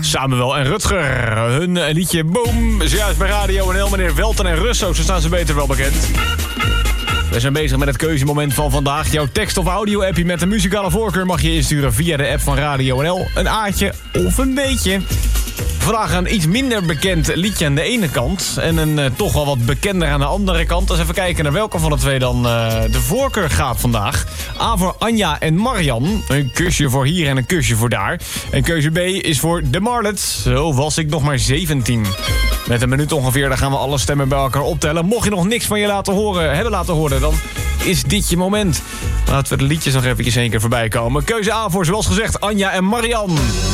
Samuel en Rutger. Hun liedje Boom is juist bij Radio NL. Meneer Welten en Russo, zo staan ze beter wel bekend. We zijn bezig met het keuzemoment van vandaag. Jouw tekst- of audio-appje met een muzikale voorkeur mag je insturen via de app van Radio NL. Een A'tje of een B'tje. Vandaag een iets minder bekend liedje aan de ene kant. En een toch wel wat bekender aan de andere kant. Dus even kijken naar welke van de twee dan de voorkeur gaat vandaag. A voor Anja en Marian. Een kusje voor hier en een kusje voor daar. En keuze B is voor de Marlets. Zo was ik nog maar 17. Met een minuut ongeveer, dan gaan we alle stemmen bij elkaar optellen. Mocht je nog niks van je hebben laten horen, dan is dit je moment. Laten we de liedjes nog eventjes 1 keer voorbij komen. Keuze A voor, zoals gezegd, Anja en Marian.